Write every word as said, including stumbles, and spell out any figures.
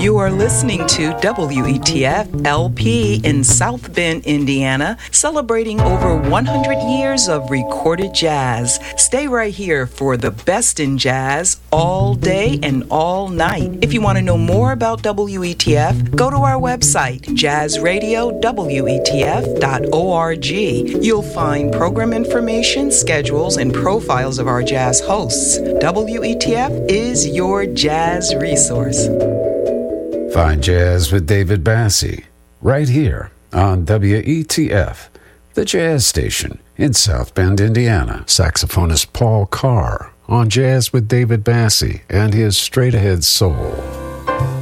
You are listening to W E T F L P in South Bend, Indiana, celebrating over one hundred years of recorded jazz. Stay right here for the best in jazz all day and all night. If you want to know more about W E T F, go to our website, jazz radio w e t f dot org. You'll find program information, schedules, and profiles of our jazz hosts. W E T F is your jazz resource. Find Jazz with David Bassie right here on W E T F, the jazz station in South Bend, Indiana. Saxophonist Paul Carr on Jazz with David Bassie and his straight-ahead soul.